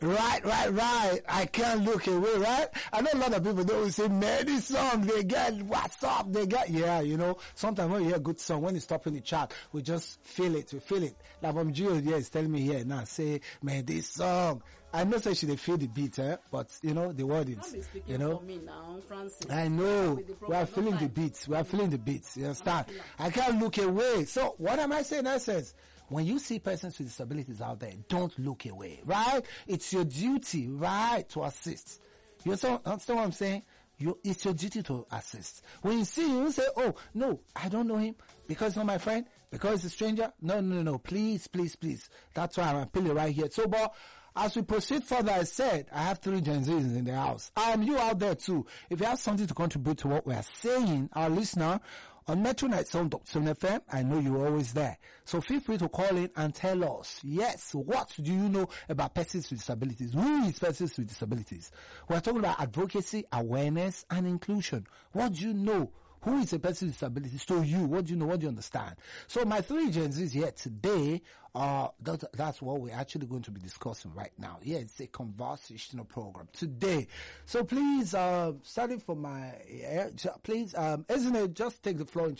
Right. I can't look away, right? I know a lot of people, they will say, man, this song, they get, what's up? They get, yeah, you know, sometimes when you hear a good song, when it's top in the chart, we just feel it. Like from Gio, yeah, is telling me here now, say, man, this song. I know say she they feel the beat, but you know, the wordings, you know. For me now, Francis. I know. We are feeling the beats. You understand? I can't look away. So what am I saying? I says, when you see persons with disabilities out there, don't look away, right? It's your duty, right, to assist. You understand what I'm saying? It's your duty to assist. When you see him, you say, oh, no, I don't know him because he's not my friend, because he's a stranger. No. Please. That's why I'm appealing right here. So, but as we proceed further, I said, I have 3 Gen Zs in the house. You out there too. If you have something to contribute to what we are saying, our listener, on Metro 97.7 FM, I know you're always there. So feel free to call in and tell us, yes, what do you know about persons with disabilities? Who is persons with disabilities? We're talking about advocacy, awareness, and inclusion. What do you know? Who is a person with disabilities to you? What do you know? What do you understand? So my 3 Gen Zs here today, that's what we're actually going to be discussing right now. Yeah, it's a conversational program today. So please, starting from please, isn't it, just take the floor.